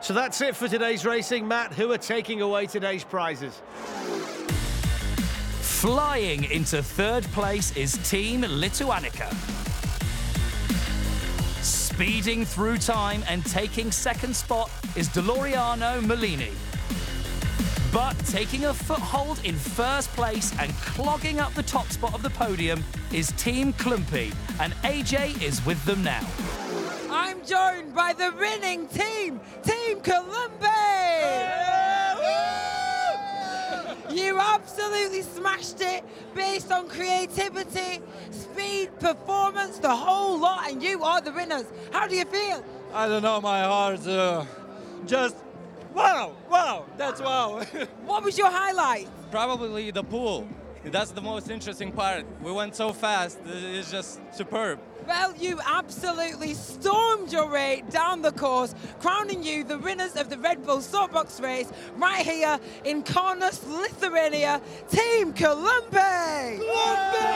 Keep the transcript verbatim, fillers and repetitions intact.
So that's it for today's racing. Matt, who are taking away today's prizes? Flying into third place is Team Lituanica. Speeding through time and taking second spot is Deloriano Molini. But taking a foothold in first place and clogging up the top spot of the podium is Team Klumpy, and A J is with them now. I'm joined by the winning team, Team Klumpy! You absolutely smashed it based on creativity, speed, performance, the whole lot, and you are the winners. How do you feel? I don't know, my heart uh, just wow, wow, that's wow. What was your highlight? Probably the pool. That's the most interesting part. We went so fast, it's just superb. Well, you absolutely stormed your way down the course, crowning you the winners of the Red Bull Soapbox race right here in Kaunas, Lithuania, Team Klumpy!